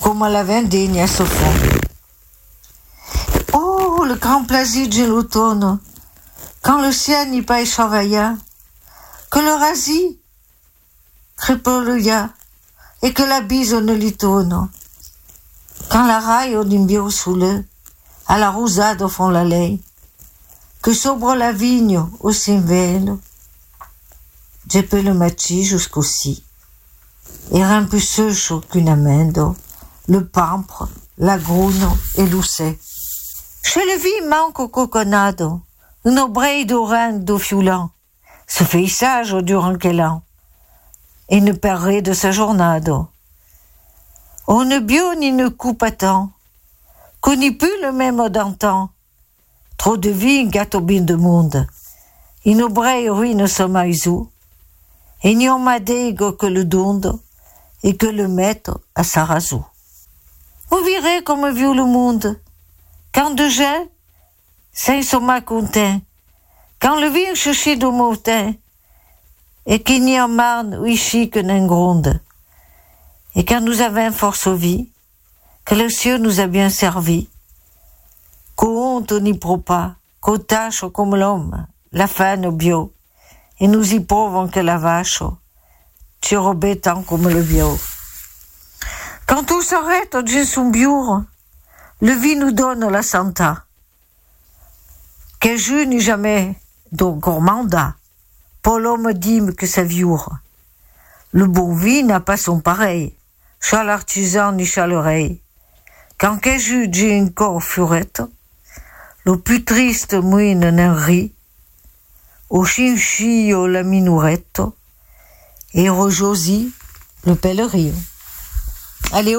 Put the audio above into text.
come la vendegna a suo fond. Oh, le grand plaisir de l'automne, quand le ciel n'y pas chavaillant, que le rassis crépoloia et que la bise ne li tourne. Quand la raille d'un bio soule, à la rosade au fond la lei, que sobre la vigne au cinvelle, je peux le matcher jusqu'aussi. Et un peu seucho qu'une amende, le pampre, la grune et l'ousset. Chez le vie manque au coconado, une oreille d'orange d'eau fioulant, ce paysage durant quel an, et ne perdrait de sa journado. On ne bio ni ne coupe à temps, qu'on n'y plus le même d'antan. Trop de vie gâte au bien de monde, une oreille ruine sommaisou, et n'y en madégo que le donde, et que le maître à sa razou. Vous verrez comme vieux le monde, quand de gens, c'est soma content, quand le vin chercher de matin, et qu'il n'y en marne ou ici que n'en gronde, et quand nous avons force aux vies, que le ciel nous a bien servi, qu'au honte n'y pro pas, qu'au tâche comme l'homme, la faim au bio, et nous y prouvons que la vache, tu robais tant comme le bio. Quand tout s'arrête au son bio, le vie nous donne la santa, que je n'ai jamais gourmanda, pour l'homme dîme que sa viure. Le bon vie n'a pas son pareil, chat l'artisan ni chat l'oreille. Quand que j'ai une corps furette, le plus triste mouine n'en rit, au chinchillo la minourette, et au Josie le pèlerin. Allez,